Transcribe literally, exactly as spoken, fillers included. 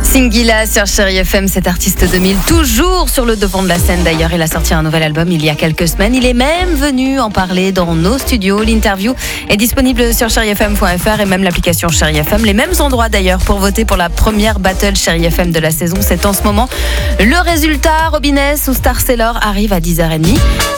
Singila sur Chérie F M, cet artiste deux mille, toujours sur le devant de la scène d'ailleurs. Il a sorti un nouvel album il y a quelques semaines. Il est même venu en parler dans nos studios. L'interview est disponible sur chérie f m point f r et même l'application Chérie F M. Les mêmes endroits d'ailleurs pour voter pour la première battle Chérie F M de la saison. C'est en ce moment. Le résultat, Robinès ou Star Sailor arrive à dix heures trente.